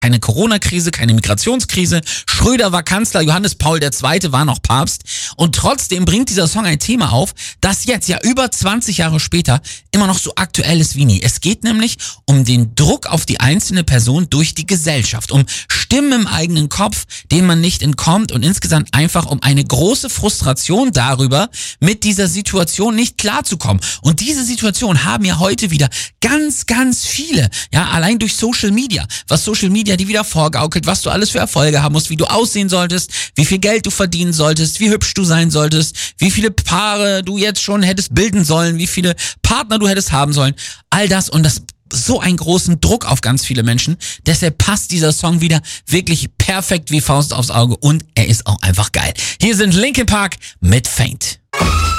keine Corona-Krise, keine Migrationskrise. Schröder war Kanzler, Johannes Paul II. War noch Papst. Und trotzdem bringt dieser Song ein Thema auf, das jetzt ja über 20 Jahre später immer noch so aktuell ist wie nie. Es geht nämlich um den Druck auf die einzelne Person durch die Gesellschaft, um Stimmen im eigenen Kopf, denen man nicht entkommt und insgesamt einfach um eine große Frustration darüber, mit dieser Situation nicht klarzukommen. Und diese Situation haben ja heute wieder ganz, ganz viele. Ja, allein durch Social Media. Was Social Media die wieder vorgaukelt, was du alles für Erfolge haben musst, wie du aussehen solltest, wie viel Geld du verdienen solltest, wie hübsch du sein solltest, wie viele Paare du jetzt schon hättest bilden sollen, wie viele Partner du hättest haben sollen. All das und das so einen großen Druck auf ganz viele Menschen. Deshalb passt dieser Song wieder wirklich perfekt wie Faust aufs Auge und er ist auch einfach geil. Hier sind Linkin Park mit Faint.